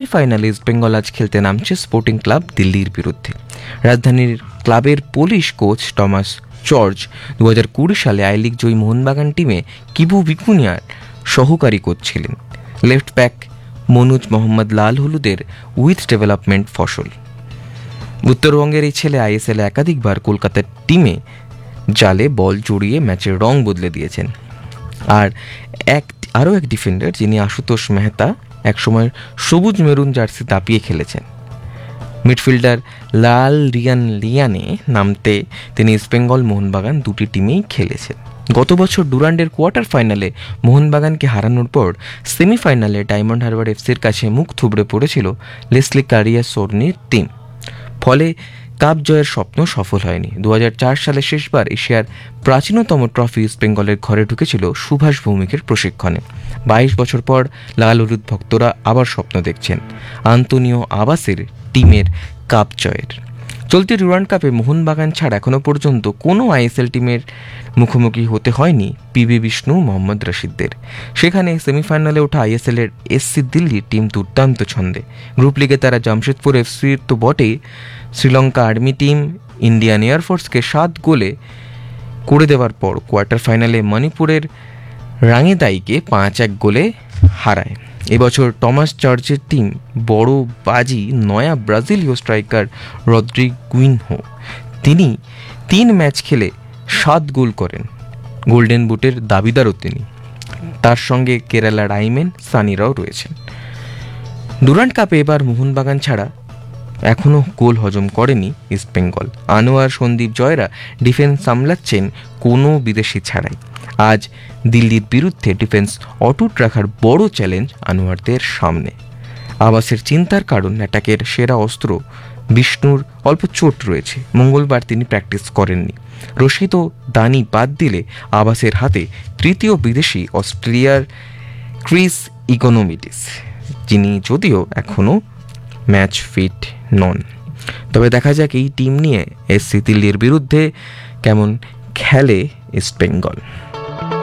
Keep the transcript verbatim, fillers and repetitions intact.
সেমিফাইনালে ইস্টবেঙ্গল আজ খেলতে নামছে স্পোর্টিং ক্লাব দিল্লির বিরুদ্ধে। রাজধানীর ক্লাবের পোলিশ কোচ টমাস জর্জ দু হাজার কুড়ি সালে আই লিগ জয়ী মোহনবাগান টিমে কিবু ভিকুনিয়ার সহকারী কোচ ছিলেন। লেফট ব্যাক মনোজ মোহাম্মদ লাল হলুদের উইথ ডেভেলপমেন্ট ফসল। উত্তরবঙ্গের এই ছেলে আইএসএলে একাধিকবার কলকাতার টিমে জালে বল জড়িয়ে ম্যাচের রং বদলে দিয়েছেন। আর এক আরও এক ডিফেন্ডার যিনি আশুতোষ মেহতা একসময় সবুজ মেরুন জার্সি দাপিয়ে খেলেছেন। মিডফিল্ডার লাল রিয়ান লিয়ানে নামতে তিনি ইস্টবেঙ্গল মোহনবাগান দুটি টিমেই খেলেছেন। গত বছর ডুরান্ডের কোয়ার্টার ফাইনালে মোহনবাগানকে হারানোর পর সেমিফাইনালে ডায়মন্ড হারবার এফসির কাছে মুখ থুবড়ে পড়েছিল লেসলি কারিয়া সোর্নির টিম। ফলে কাপ জয়ের স্বপ্ন সফল হয়নি। দু হাজার চার সালে শেষবার এশিয়ার প্রাচীনতম ট্রফি ইস্টবেঙ্গলের ঘরে ঢুকেছিল সুভাষ ভৌমিকের প্রশিক্ষণে। বাইশ বছর পর লাল হলুদ ভক্তরা আবার স্বপ্ন দেখছেন আন্তোনিও আবাসের টিমের কাপ জয়ের। চলতি ডুরান্ড কাপে মোহনবাগান ছাড়া এখনও পর্যন্ত কোনো আইএসএল টিমের মুখোমুখি হতে হয়নি পিবি বিষ্ণু মোহাম্মদ রশিদদের। সেখানে সেমিফাইনালে ওঠা আইএসএলের এসসি দিল্লি টিম দুর্দান্ত ছন্দে। গ্রুপ লিগে তারা জামশেদপুর এফসির তো বটেই, শ্রীলঙ্কা আর্মি টিম ইন্ডিয়ান এয়ারফোর্সকে সাত গোলে করে দেওয়ার পর কোয়ার্টার ফাইনালে মণিপুরের রাঙেদাইকে পাঁচ এক গোলে হারায়। এবছর টমাস চার্চের টিম বড় বাজি নয়া ব্রাজিলীয় স্ট্রাইকার রদ্রিগুইনহো। তিনি তিন ম্যাচ খেলে সাত গোল করেন। গোল্ডেন বুটের দাবিদারও তিনি। তার সঙ্গে কেরালার আইমেন সানিরাও রয়েছেন। ডুরান্ড কাপে এবার মোহনবাগান ছাড়া এখনও গোল হজম করেনি ইস্টবেঙ্গল। আনোয়ার সন্দীপ জয়রা ডিফেন্স সামলাচ্ছেন কোনো বিদেশি ছাড়াই। আজ দিল্লির বিরুদ্ধে ডিফেন্স অটুট রাখার বড় চ্যালেঞ্জ আনোয়ারদের সামনে। আবাসের চিন্তার কারণ অ্যাটাকের সেরা অস্ত্র বিষ্ণুর অল্প চোট রয়েছে। মঙ্গলবার তিনি প্র্যাকটিস করেননি। রশিদ ও দানি বাদ দিলে আবাসের হাতে তৃতীয় বিদেশি অস্ট্রেলিয়ার ক্রিস ইকোনমিডিস, যিনি যদিও এখনও ম্যাচ ফিট নন। তবে দেখা যাক এই টিম নিয়ে এসসি দিল্লির বিরুদ্ধে কেমন খেলে ইস্টবেঙ্গল।